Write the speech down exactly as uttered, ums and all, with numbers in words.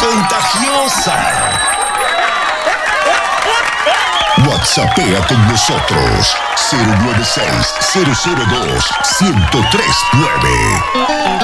contagiosa. WhatsAppea con nosotros cero nueve seis, cero cero dos, uno cero tres nueve.